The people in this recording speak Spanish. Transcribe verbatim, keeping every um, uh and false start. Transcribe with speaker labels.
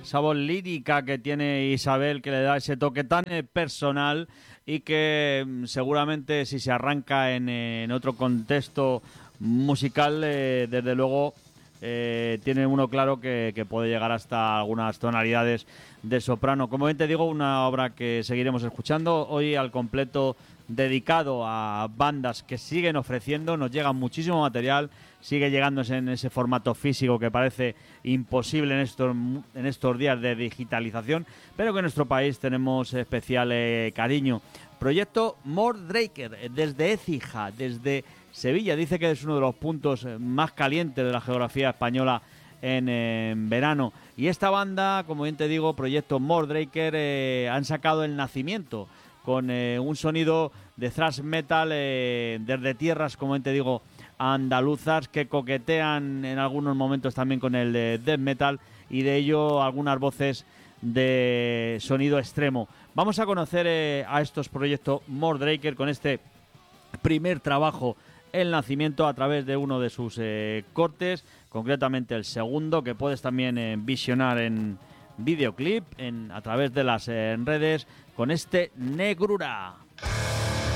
Speaker 1: esa voz lírica que tiene Isabel, que le da ese toque tan eh, personal y que mm, seguramente si se arranca en, en otro contexto musical, eh, desde luego eh, tiene uno claro que, que puede llegar hasta algunas tonalidades de soprano. Como bien te digo, una obra que seguiremos escuchando hoy al completo, dedicado a bandas que siguen ofreciendo. Nos llega muchísimo material, sigue llegándose en ese formato físico que parece imposible en estos, en estos días de digitalización, pero que en nuestro país tenemos especial eh, cariño. Proyecto Mordraker, desde Écija, desde Sevilla. Dice que es uno de los puntos más calientes de la geografía española en, en verano. Y esta banda, como bien te digo, Proyecto Mordraker, eh, han sacado El Nacimiento, con eh, un sonido de thrash metal eh, desde tierras, como bien te digo, andaluzas, que coquetean en algunos momentos también con el de death metal, y de ello algunas voces de sonido extremo. Vamos a conocer eh, a estos Proyectos Mordraker con este primer trabajo, El Nacimiento, a través de uno de sus eh, cortes, concretamente el segundo, que puedes también eh, visionar en videoclip en, a través de las eh, redes, con este Negrura.